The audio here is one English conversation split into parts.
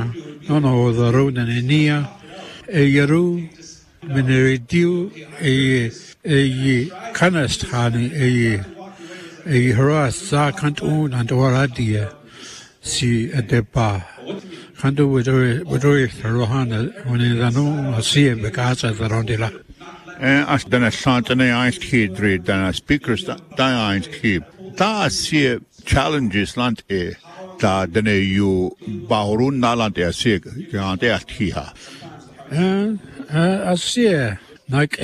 no the road and nia yeru mineridiu kanast hani hras za kant un and oradia si adepa kanto wudori rohana when no see because of the rondela as dan santane einst hidri dan speakers da einst keep da see challenges land da dene you baurun naland se ja der tiha asie like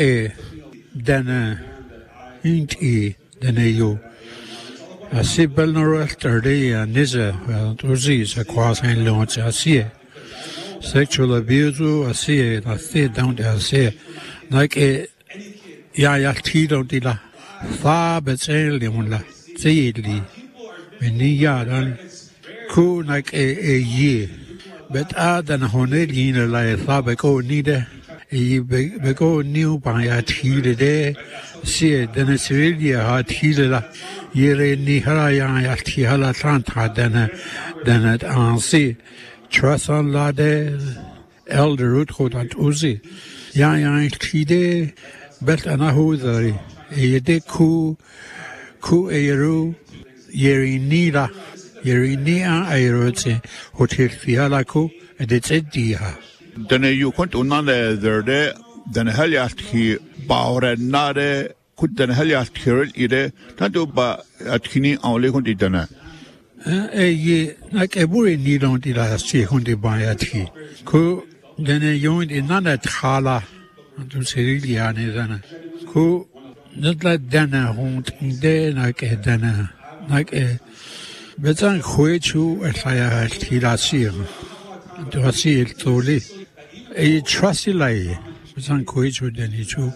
dene inti dene you asie belnoralterdi niza tuzis across and launch asie sexual abuse asie down asie like ja tido dila fa betel limla zeidli menia dan ku like ye but dan honelina la fa beko nide beko new by tide see den Australia ha tide yere ni haraya ya tihala tanta dan at ansi trust on la de elder root and uzi ja tide bet anahudari de ku eru yeri nida yeri nia aerote hotel fialaku edits edia then you kunt unande there then heljast hi baure nade kut den heljast hirel ide tanto ba atkini only kunt idana ye like eburi ni don't ila si kunt ba atki ku then joined in nana thala to serilia ne dana ku not like dana hond de like dana like betan khoechu asaya tilasir to asi toli trusty lai betan khoechu deni chu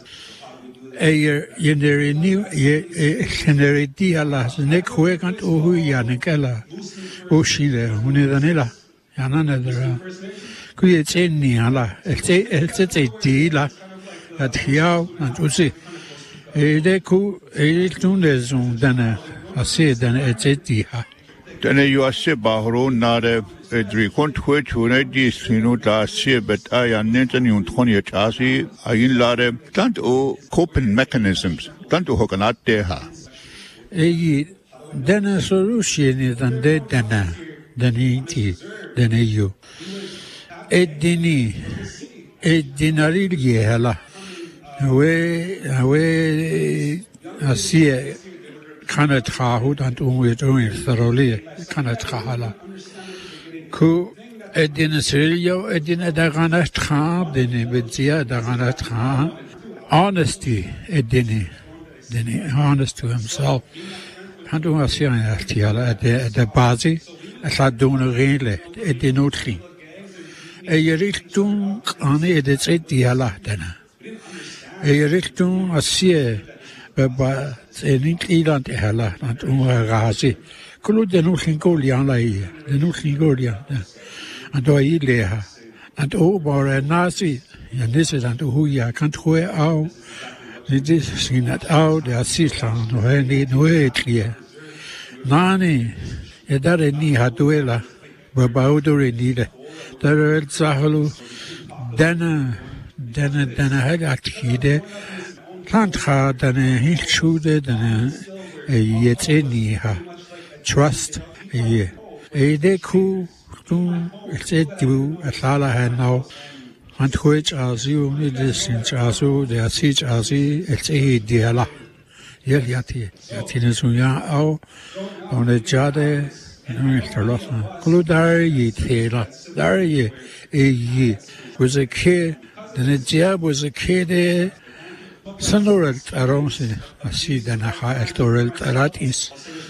yenere new yenere diala ne khoe kan o ya ne kala o shile unidanela yanana dera ku ye tseni ala tse dila atia antusi de ku tunezun dana asi dana etetiha then you are se bahro nade edri kont khoechune dis sinu da se bet aya nenten und khoni chasi ayin lade tant o coping mechanisms tant o hokanat de ha dana solution is and de dana daniti dana you edinari hala we asi kana trahut and doing thoroughly kana trahala ku edin serio edin dagana tra deni bezia dagana tra honesty edini honest to himself handu asia artiala de base asa doen regle edinotri richtung ane de tsetiala dana richtung asia ba enig iland hela and razi kulu de no singolian lai de no singolia and do ileha and over nazi and this is and who ya can't hoe au dit is sien dat au de assistant no ni no clear nani e dare ni hatuela ba baudore ni de der zahalu dana hela tide Tantra dana hilchude dana yetseni ha trust de ku tu etsetu asala ha now and which as you need this in chasu de asich asi etse diala yati nesunya au on the jade no interloha kludar yitela dar ye was a kid then a jab was a kid Sonorelt aronse así dana ha estorelt aratis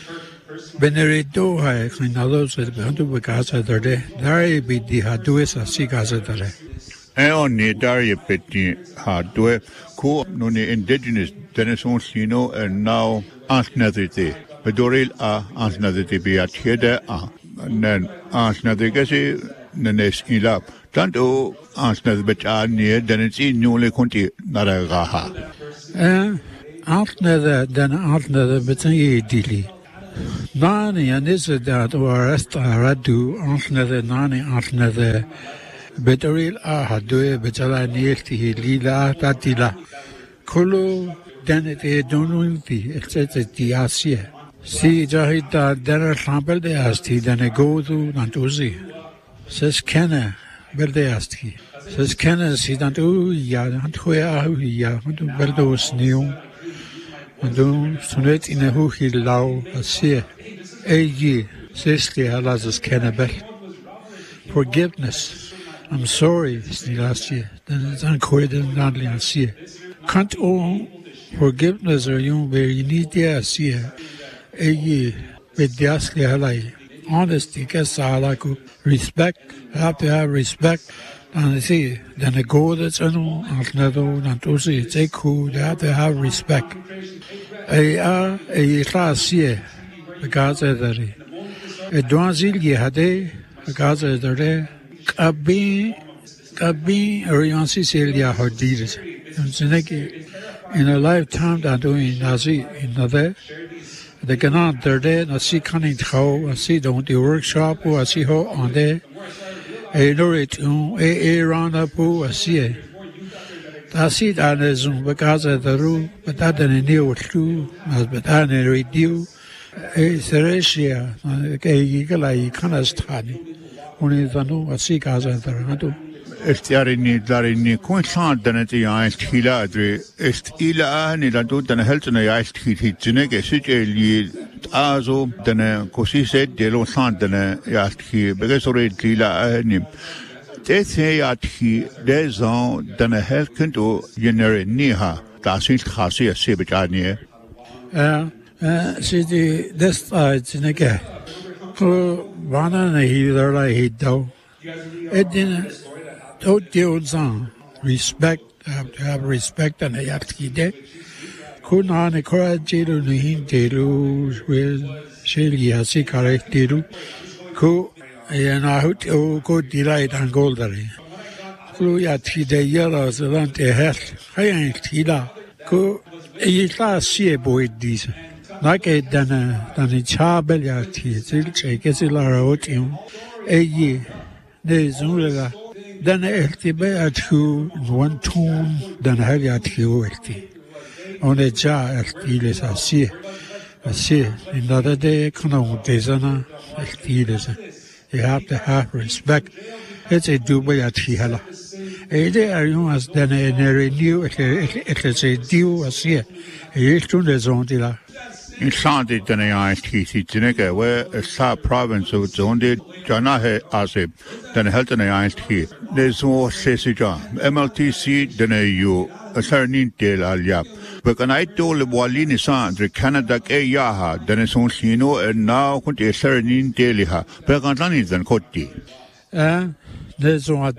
benerido ha khinados behandu bekasa derde dari bidi hadues así casa dare oni dari peti hadue ku no ni indigenous deneson sino and now ansnadite bedoril ansnadite be atjede nen ansnadite nenes ilap tanto ansnad betani denetsi nule konti naraha altnada dan altnada betani dili Nani and is that or rest radu another nani another betoril ahadue betala nieti lila tatila kulu then it donunti etc diasia si jahita der sample de asti then a go to nantuzi says kenna berde asti says kenna si nantu ya nantuya ya nantu berdos new nantu sunet in a huhi lau asia Egi says the Allah's kenna forgiveness. I'm sorry, Snilasia. Then it's unquoted godly and see. Can't all forgiveness or you where you need the see. Egi with the Asli Halai. Honesty, Kesalaku, respect, have to have respect. And see, then a go that's another, and to see, they cool, they have to have respect. A class here. Gaza there. A Dwanzil Yehade, Gaza there. Kabi Orion Sicilia Hordis. In a lifetime, that doing Nazi in the they cannot there, Nasi Canning How, I see don't the workshop, or I see how on there. A Norit, a round up, I see it. I see that as Gaza the rule, but that didn't know true, as but I read you. Seresia, Eagle, Canastani, only the no, a sea Gaza and the Estiarini darini constant than the ice hiladre, est ila niladut and helton a ice hit genege, sijali azo than a cosi said de lo sant than a yast he, because already lila anim. They say at he, there's on than a helkent or genere neha, that's it, Hasi a Sibitania. See the this it's in a guy. One and a healer I hate though. It didn't don't deal on respect, have to have respect and a yaki de. Kunan a corajilu nihin delu with Shelly has a correct delu. Ku and I hope to go delight and goldary. Cluyati de yellows around the head. I ain't tila. Ku a class see a boy decent. Like a dana chabeliati, take as a larotium, a ye, de zula, then a tibe at you, one tune, then heliat you, on a jar at Tiles, I see, another day, Cono desana, at Tiles. You have to have respect. It's a dubai at Hela. A day are you as then a renew, it is a deal as here. A year to the zone. In Sandy Danai Titi Genega, where a sub province of Zonde, Janahe Asib, then Helton Ice Tea. There's more Sesija, MLTC, Denayu, a certain del Alyap. But can I told the Walini Sandre, Canada K Yaha, then it's on Sino, and now could a certain deliha, Bergantani than Cotti. There's what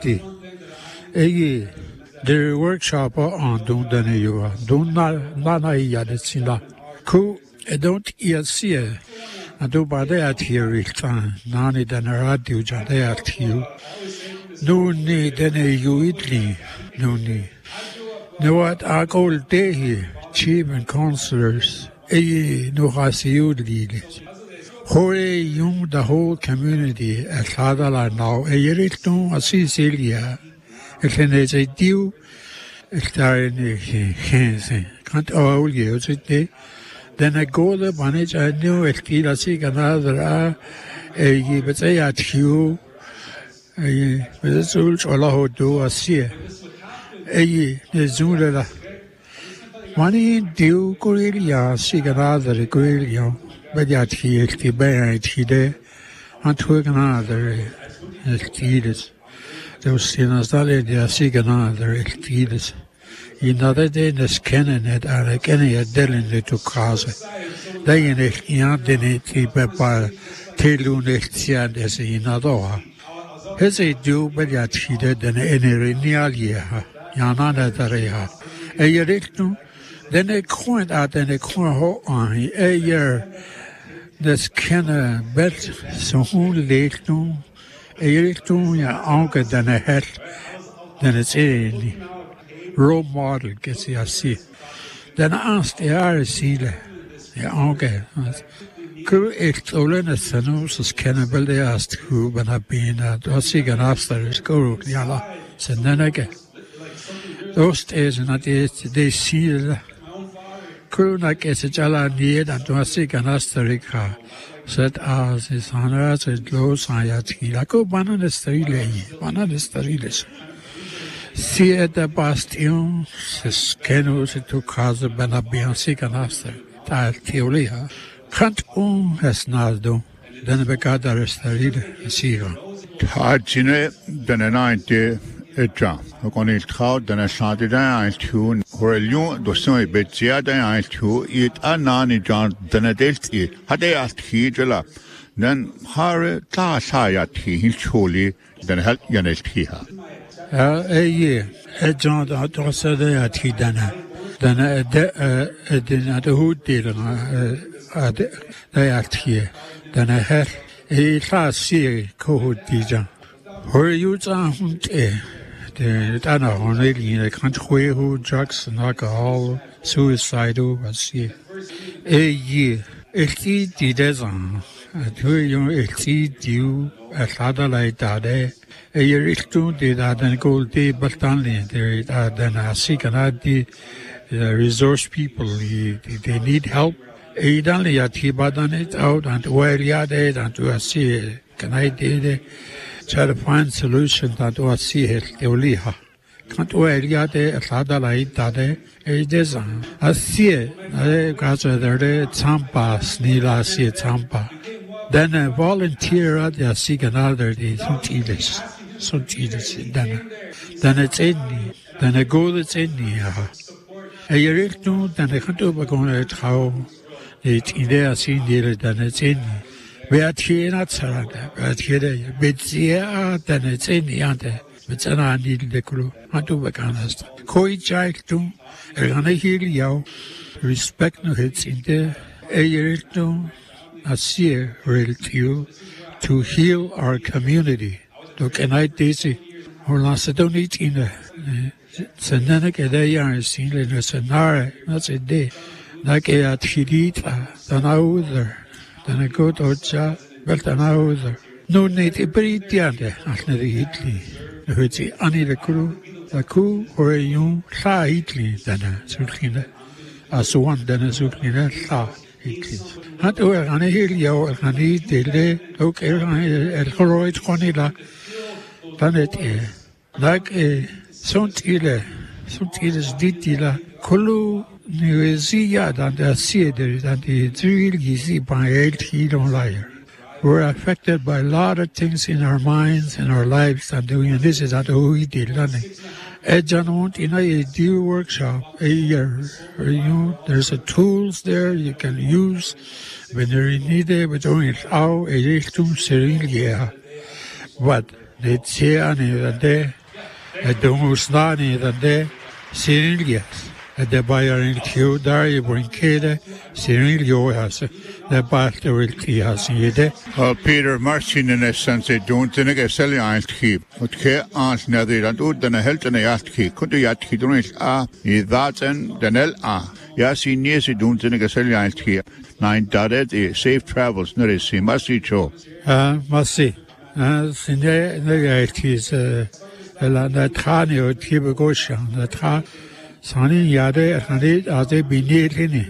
the workshop on Dundanayua, Dunana Yaditsila. Ku I don't yet see it. I do by that here each time. Nani than a radio that you. No need any you Italy. No need. No what I go day here. Chief and councillors. No has you leaders. Hore young the whole community at Hadala now. A year a Sicilia. If there's a deal, it's there in the can't all use it. Then I go the manage I knew it kila sig another a but I at you a with the Allah do a see a zula money do Korea sig another Korea but yet he is the bear he there and to another kids those sinners that they sig another kids. Another day, the scanning it, and again, a dealing to cause. They in it, Yantin, by Telun, as another. As they do, but yet she did an any year, Yanana Tareha. A year, then a coin out and a coin on a year. The scanner bet so late no, a year to your uncle than a head, than it's any. Role model gets the see. Then I asked the RC, the uncle, Ku echt olene sanus as cannibal de ast who ben have been dosig and after is go yala senenage. Those days and at they seal Kuruna Kesajala need and dosig and asterica said as his honors is low sayati. Lako banan steriles. See at the bastion, says Kenus to cause a benabian sick and after. Tal Teolia. Can't has nado, then becada restaride, Sira. Tagine, then a 90 etra. Upon it crowd, then a shanty I tune, or a lion, the sun, but Ziada I too, it a nani John, then a delty. Had they asked Hijala, then Hare Tasayat he surely, then help Yanet Hiha. A year, a John Dosa de Atidana, then a din at the hood dealer. They act here. Then I had a class series called Dijan. Where you don't the Dana Hornady, the country who drugs and alcohol, suicidal, was here. A year, a tea design, a 2 year a tea due, a ladder like that. A year is 2 did that and gold day, but only there then I seek and I the resource people, they need help. Idan ya tibadan it out and where ya did and to see can I did try to find solutions that was see it teoliha. Can't where ya de sada like that a design. I see I got there Tampa snila see Tampa. Then a volunteer at the seek another day some tilis then it's in me. Then a goal that's in me. A year no then I can't overgo how it in there seen dealer than it's in me. We are here not surrender, but here, but here than it's in the ante, but I need the crew, not to vacanast. Koi child too, a gonna heal you, respect no hits in there, a year no, a seer real to heal our community. Look, and I daisy, or last I don't eat in the Senanic a day yarn seen in a scenario, not a day. Like a Tidita, than I other, than a good ocha, but than I other. No native Britiande, after the Italy, the Hutty Annie the crew, the coup or a young Sa Italy than a Sulkina, as one than a Sulkina Sa Italy. Not over an Helio and eat the day, look a heroid Honilla, than it like a Sontiles Ditila, Kulu. Nuezia than the theater than the drill easy by 8 liar. We're affected by a lot of things in our minds and our lives and doing this is at who we did learning. Ejanont in a deal workshop a year. There's a tools there you can use when you're in need but only how a richtum serilia. But it's here and there. A domusnani than there. Serilias. The buyer in queue there, you bring Kede, Cyrilio has the battle will has yede. Peter Martin in a sense, don't think a selling iron keep. But care aunts nether and wood than a health and a yacht key. Could the yacht key don't that's and then Yes, he nears it don't think a selling iron keep. 9 dadet, safe travels, not a see, must see, Joe. Must see. The is a Latani or Tibagosha, the Tra. Sani yade hanid ade binelini,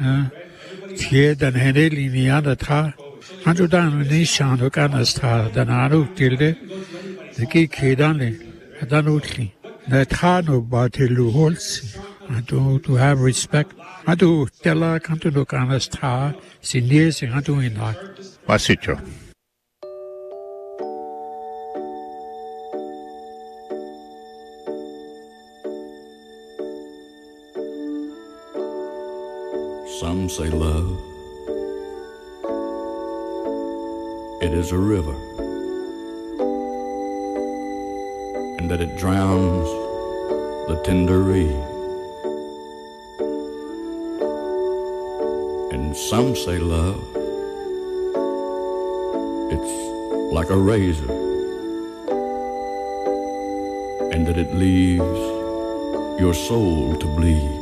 tied and heneli niada tra, Andudan nishan hokanastra, than anu tilde, the geek hedanli, adanutli, that hano batilu holsi, and to have respect, Adu tella canto hokanastra, sinies and adu in that. Masito. Some say love, it is a river, and that it drowns the tender reed. And some say love, it's like a razor, and that it leaves your soul to bleed.